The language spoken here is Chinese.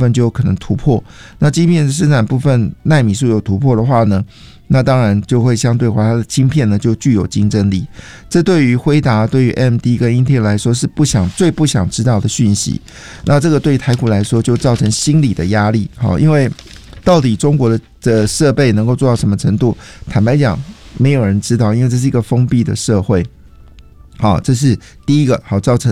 分就有可能突破。那晶片生产部分奈米数有突破的话呢，那当然就会相对的话，它的晶片呢就具有竞争力。这对于辉达、对于 AMD 跟 Intel 来说是最不想知道的讯息。那这个对台股来说就造成心理的压力，因为到底中国的设备能够做到什么程度，坦白讲没有人知道，因为这是一个封闭的社会。好，这是第一个造成